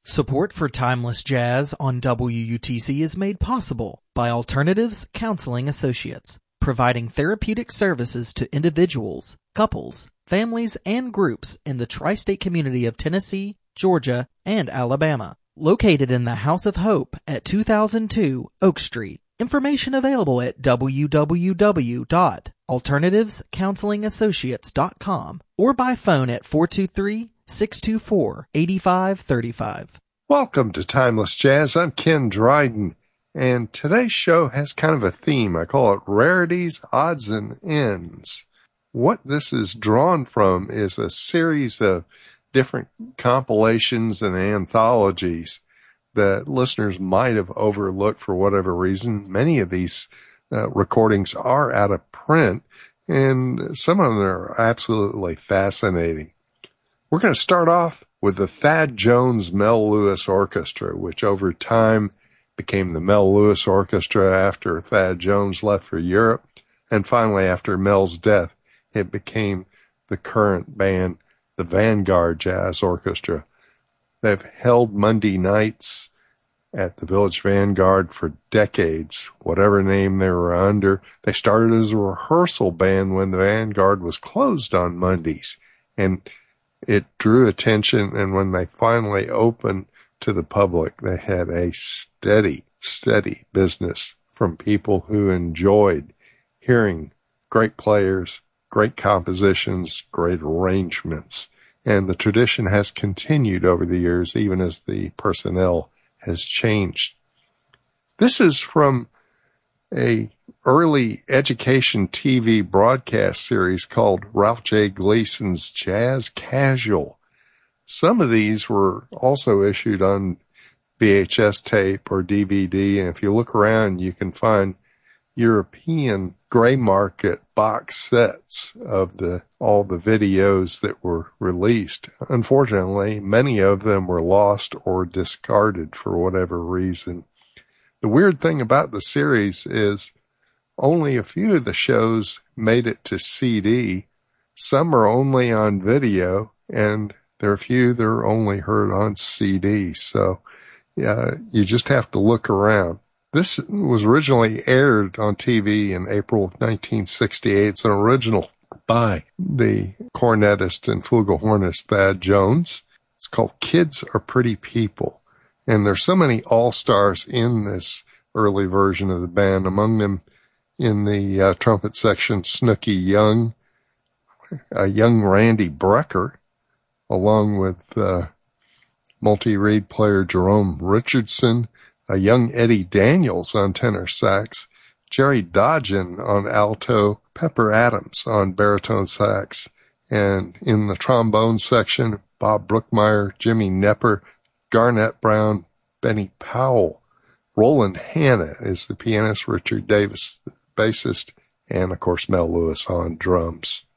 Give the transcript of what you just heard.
Support for Timeless Jazz on WUTC is made possible by Alternatives Counseling Associates, providing therapeutic services to individuals, couples, families, and groups in the tri-state community of Tennessee, Georgia, and Alabama. Located in the House of Hope at 2002 Oak Street. Information available at www.alternativecounselingassociates.com or by phone at 423-624-8535. Welcome to Timeless Jazz. I'm Ken Dryden, and today's show has kind of a theme. I call it Rarities, Odds, and Ends. What this is drawn from is a series of different compilations and anthologies that listeners might have overlooked for whatever reason. Many of these recordings are out of print, and some of them are absolutely fascinating. We're going to start off with the Thad Jones Mel Lewis Orchestra, which over time became the Mel Lewis Orchestra after Thad Jones left for Europe, and finally after Mel's death, it became the current band, the Vanguard Jazz Orchestra. They've held Monday nights at the Village Vanguard for decades, whatever name they were under. They started as a rehearsal band when the Vanguard was closed on Mondays, and it drew attention, and when they finally opened to the public, they had a steady business from people who enjoyed hearing great players, great compositions, great arrangements. And the tradition has continued over the years, even as the personnel has changed. This is from a early education TV broadcast series called Ralph J. Gleason's Jazz Casual. Some of these were also issued on VHS tape or DVD, and if you look around, you can find European gray market box sets of all the videos that were released. Unfortunately, many of them were lost or discarded for whatever reason. The weird thing about the series is only a few of the shows made it to CD. Some are only on video, and there are a few that are only heard on CD. So you just have to look around. This was originally aired on TV in April of 1968. It's an original by the cornetist and flugelhornist Thad Jones. It's called Kids Are Pretty People. And there's so many all-stars in this early version of the band. Among them in the trumpet section, Snooky Young, a young Randy Brecker, along with multi-reed player Jerome Richardson, a young Eddie Daniels on tenor sax, Jerry Dodgen on alto, Pepper Adams on baritone sax, and in the trombone section, Bob Brookmeyer, Jimmy Knepper, Garnett Brown, Benny Powell. Roland Hanna is the pianist, Richard Davis, the bassist, and of course Mel Lewis on drums.